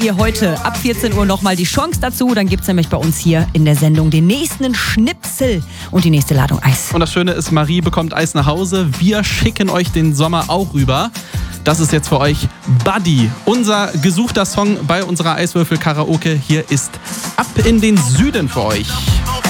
Ihr heute ab 14 Uhr nochmal die Chance dazu. Dann gibt es nämlich bei uns hier in der Sendung den nächsten Schnipsel und die nächste Ladung Eis. Und das Schöne ist, Marie bekommt Eis nach Hause. Wir schicken euch den Sommer auch rüber. Das ist jetzt für euch Buddy, unser gesuchter Song bei unserer Eiswürfel-Karaoke. Hier ist Ab in den Süden für euch.